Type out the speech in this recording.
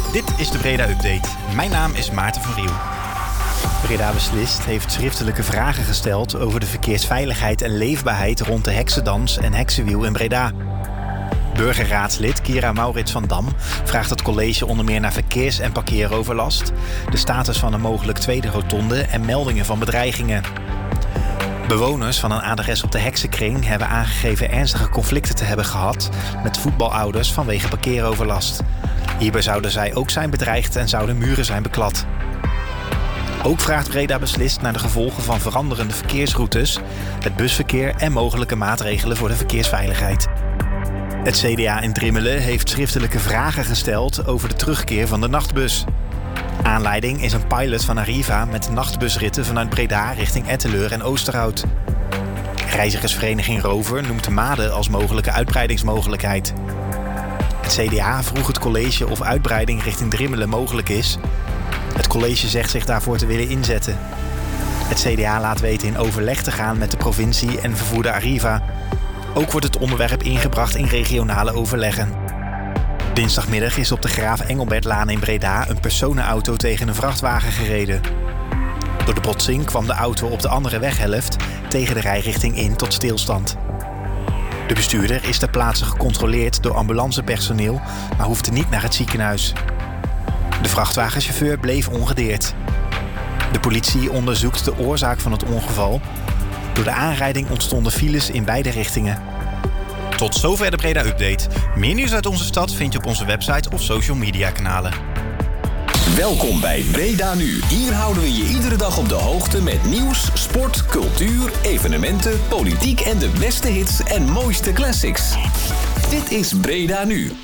Dit is de Breda Update. Mijn naam is Maarten van Riel. Breda Beslist heeft schriftelijke vragen gesteld over de verkeersveiligheid en leefbaarheid rond de heksendans en heksenwiel in Breda. Burgerraadslid Kira Maurits van Dam vraagt het college onder meer naar verkeers- en parkeeroverlast, de status van een mogelijk tweede rotonde en meldingen van bedreigingen. Bewoners van een adres op de Heksenkring hebben aangegeven ernstige conflicten te hebben gehad met voetbalouders vanwege parkeeroverlast. Hierbij zouden zij ook zijn bedreigd en zouden muren zijn beklad. Ook vraagt Breda Beslist naar de gevolgen van veranderende verkeersroutes, het busverkeer en mogelijke maatregelen voor de verkeersveiligheid. Het CDA in Drimmelen heeft schriftelijke vragen gesteld over de terugkeer van de nachtbus. Aanleiding is een pilot van Arriva met nachtbusritten vanuit Breda richting Etteleur en Oosterhout. Reizigersvereniging Rover noemt de Maden als mogelijke uitbreidingsmogelijkheid. Het CDA vroeg het college of uitbreiding richting Drimmelen mogelijk is. Het college zegt zich daarvoor te willen inzetten. Het CDA laat weten in overleg te gaan met de provincie en vervoerder Arriva. Ook wordt het onderwerp ingebracht in regionale overleggen. Dinsdagmiddag is op de Graaf Engelbertlaan in Breda een personenauto tegen een vrachtwagen gereden. Door de botsing kwam de auto op de andere weghelft tegen de rijrichting in tot stilstand. De bestuurder is ter plaatse gecontroleerd door ambulancepersoneel, maar hoefde niet naar het ziekenhuis. De vrachtwagenchauffeur bleef ongedeerd. De politie onderzoekt de oorzaak van het ongeval. Door de aanrijding ontstonden files in beide richtingen. Tot zover de Breda Update. Meer nieuws uit onze stad vind je op onze website of social media kanalen. Welkom bij Breda Nu. Hier houden we je iedere dag op de hoogte met nieuws, sport, cultuur, evenementen, politiek en de beste hits en mooiste classics. Dit is Breda Nu.